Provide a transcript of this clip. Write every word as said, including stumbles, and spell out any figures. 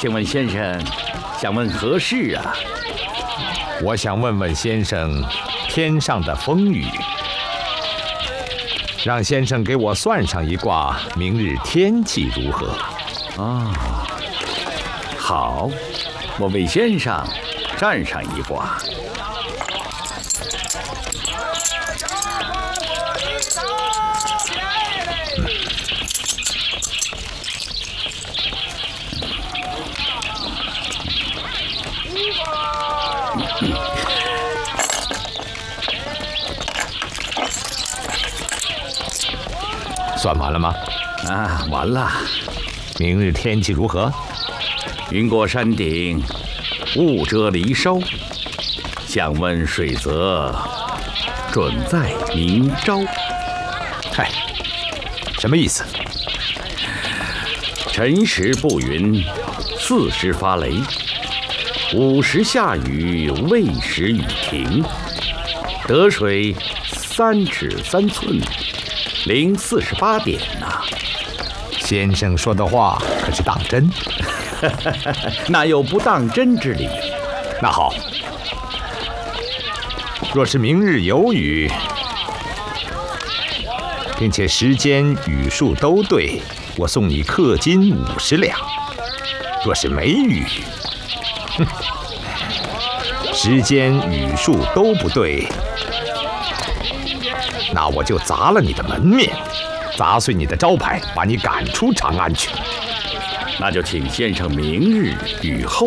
请问先生，想问何事啊？ 我想问问先生，天上的风雨，让先生给我算上一卦，明日天气如何？ 啊，好，我为先生占上一卦。 算完了吗？ 啊，完了。 明日天气如何？ 云过山顶，雾遮离梢。想问水泽，准在明朝。 嗨，什么意思？ 辰时不云，巳时发雷，午时下雨，未时雨停。得水三尺三寸，零四十八点呐、啊。 先生说的话可是当真？ 哪有不当真之理？ 那好，若是明日有雨，并且时间雨数都对，我送你氪金五十两；若是没雨，哼，时间雨数都不对，那我就砸了你的门面，砸碎你的招牌，把你赶出长安去。 那就请先生明日雨后